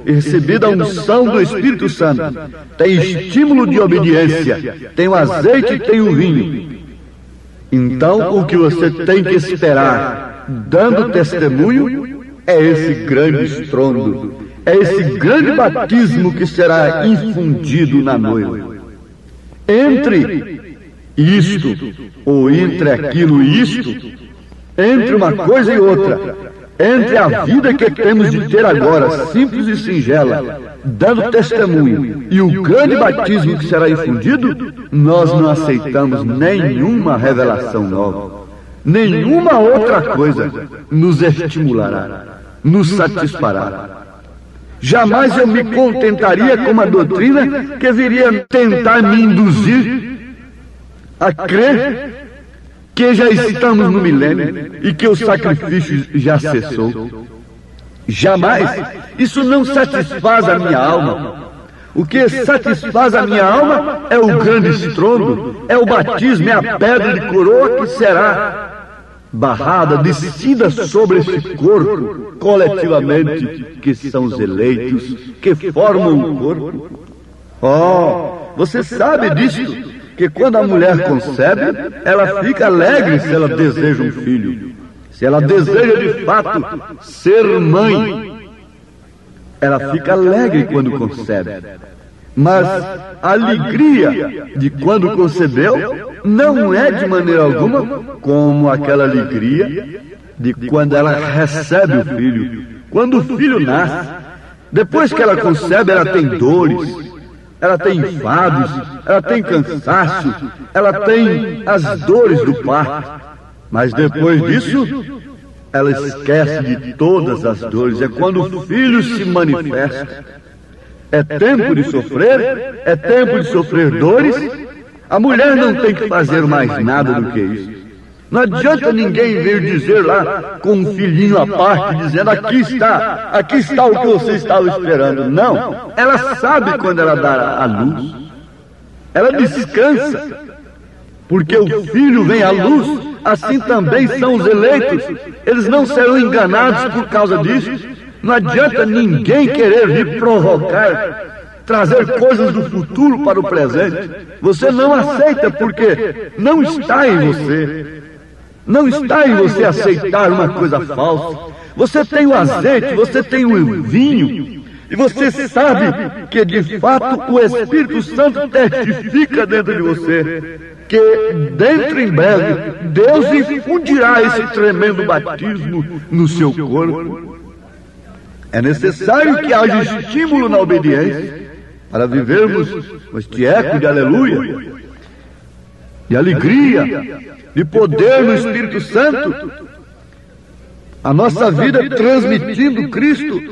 e recebida a unção do Espírito Santo, tem estímulo de obediência, tem o azeite e tem o vinho. Então, o que você tem que esperar, dando testemunho, é esse grande estrondo, é esse grande batismo que será infundido na noiva. Entre isto, ou entre aquilo e isto, entre uma coisa e outra, entre a vida que temos de ter agora, simples e singela, dando testemunho, e o grande batismo que será infundido, nós não aceitamos nenhuma revelação nova. Nenhuma outra coisa nos estimulará, nos satisfará. Jamais eu me contentaria com uma doutrina que viria tentar me induzir a crer que já estamos no milênio e que o sacrifício já cessou. Jamais. Isso não satisfaz a minha alma. O que satisfaz a minha alma é o grande estrondo, é o batismo, é a pedra de coroa que será barrada, descida sobre este corpo, coletivamente, que são os eleitos, que formam o corpo. Oh, você sabe disso, que quando a mulher concebe, ela fica alegre se ela deseja um filho. Se ela deseja de fato ser mãe, ela fica alegre quando concebe. Mas a alegria de quando concebeu não é de maneira alguma como aquela alegria de quando ela recebe o filho. Quando o filho nasce, depois que ela concebe, ela tem dores, ela tem enfados, ela tem cansaço, ela tem as dores do parto. Mas depois disso, ela esquece de todas as dores. É quando o filho se manifesta. É tempo de sofrer, é tempo de sofrer dores. A mulher não tem que fazer mais nada do que isso. Não adianta ninguém vir dizer lá com um filhinho à parte, dizendo aqui está o que você estava esperando. Não, ela sabe quando ela dá a luz. Ela descansa, porque o filho vem à luz. Assim também são os eleitos. Eles não serão enganados por causa disso. Não adianta ninguém querer vir provocar, trazer coisas do futuro para o presente. Você não aceita porque não está em você. Não está em você aceitar uma coisa falsa. Você tem o azeite, você tem o vinho. E você sabe que de fato o Espírito Santo testifica dentro de você que dentro em breve Deus infundirá esse tremendo batismo no seu corpo. É necessário que haja estímulo na obediência para vivermos com este eco de aleluia, de alegria, de poder no Espírito Santo, a nossa vida transmitindo Cristo.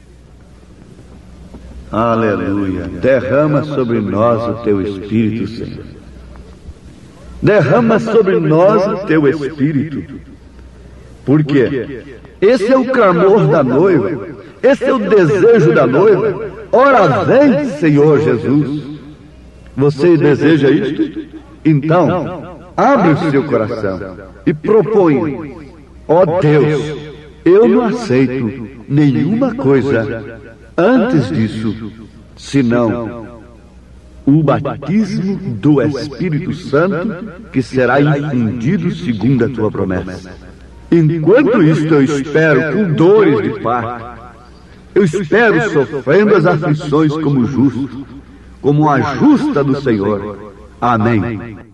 Aleluia. Derrama sobre nós o teu Espírito, Senhor. Derrama sobre nós o teu Espírito. Por quê? Esse é o clamor da noiva. Esse é o desejo da noiva. Ora vem, Senhor Jesus. Você deseja isto? Então, abre o seu coração e propõe: ó Deus, eu não aceito nenhuma coisa antes disso, senão o batismo do Espírito Santo que será infundido segundo a tua promessa. Enquanto isto eu espero com dores de parto, eu espero sofrendo as aflições como justo, como a justa do Senhor. Amém.